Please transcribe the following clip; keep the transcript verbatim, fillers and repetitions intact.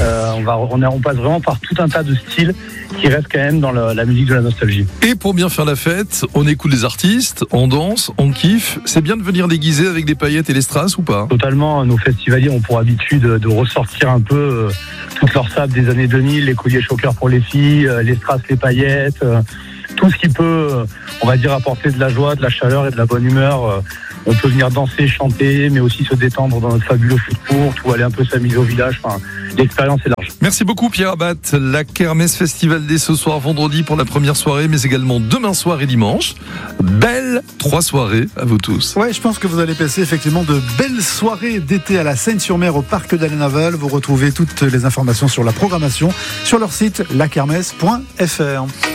Euh, on, va, on, est, on passe vraiment par tout un tas de styles qui restent quand même dans le, la musique de la nostalgie. Et pour bien faire la fête, on écoute les artistes, on danse, on kiffe. C'est bien de venir déguisé avec des paillettes et les strass ou pas ? Totalement, nos festivaliers ont pour habitude de ressortir un peu euh, toute leur sable des années deux mille, les colliers choqueurs pour les filles, euh, les strass, les paillettes, euh, tout ce qui peut, euh, on va dire, apporter de la joie, de la chaleur et de la bonne humeur. Euh, on peut venir danser, chanter, mais aussi se détendre dans notre fabuleux foot court ou aller un peu s'amuser au village. Enfin, l'expérience est large. Merci beaucoup Pierre Abad. La Kermesse Festival dès ce soir vendredi pour la première soirée, mais également demain soir et dimanche. Belles trois soirées à vous tous. Ouais, je pense que vous allez passer effectivement de belles soirées d'été à la Seine-sur-Mer au parc d'Allenaval. Vous retrouvez toutes les informations sur la programmation sur leur site la kermesse point f r.